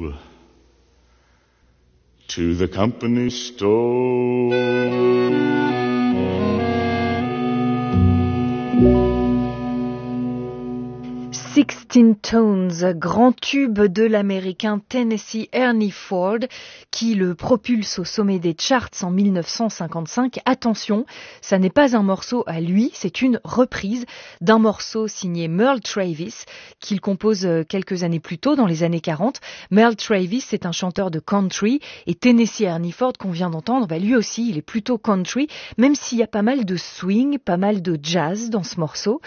go to the company store. 16 Tones, grand tube de l'américain Tennessee Ernie Ford, qui le propulse au sommet des charts en 1955. Attention, ça n'est pas un morceau à lui, c'est une reprise d'un morceau signé Merle Travis, qu'il compose quelques années plus tôt, dans les années 40. Merle Travis, c'est un chanteur de country, et Tennessee Ernie Ford, qu'on vient d'entendre, lui aussi, il est plutôt country, même s'il y a pas mal de swing, pas mal de jazz dans ce morceau.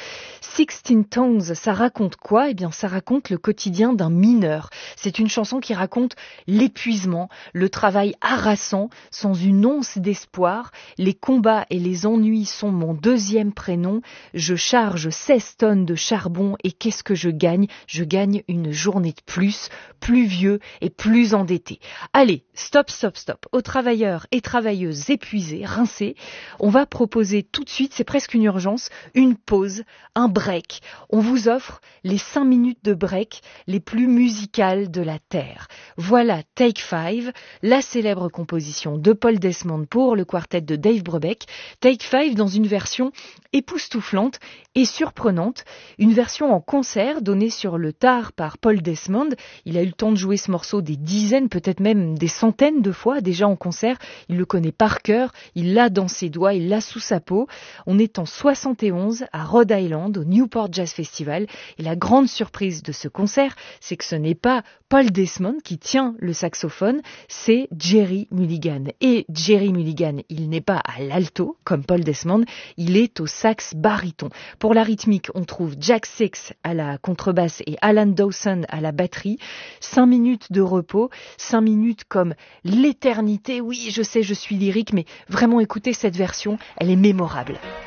16 Tones, ça raconte quoi ? Eh bien, ça raconte le quotidien d'un mineur. C'est une chanson qui raconte l'épuisement, le travail harassant, sans une once d'espoir. Les combats et les ennuis sont mon deuxième prénom. Je charge 16 tonnes de charbon et qu'est-ce que je gagne ? Je gagne une journée de plus vieux et plus endetté. Allez, stop. Aux travailleurs et travailleuses épuisés, rincés, on va proposer tout de suite, c'est presque une urgence, une pause, un break. On vous offre les 5 minutes de break les plus musicales de la Terre. Voilà Take 5, la célèbre composition de Paul Desmond pour le quartet de Dave Brubeck. Take 5 dans une version époustouflante et surprenante, une version en concert donnée sur le tard par Paul Desmond. Il a eu le temps de jouer ce morceau des dizaines, peut-être même des centaines de fois déjà en concert. Il le connaît par cœur, il l'a dans ses doigts, il l'a sous sa peau. On est en 71 à Rhode Island, au Newport Jazz Festival. Et la grande surprise de ce concert, c'est que ce n'est pas Paul Desmond qui tient le saxophone, c'est Jerry Mulligan. Et Jerry Mulligan, il n'est pas à l'alto comme Paul Desmond, il est au sax baryton. Pour la rythmique, on trouve Jack Six à la contrebasse et Alan Dawson à la batterie. 5 minutes de repos, 5 minutes comme l'éternité. Oui, je sais, je suis lyrique, mais vraiment écoutez cette version, elle est mémorable.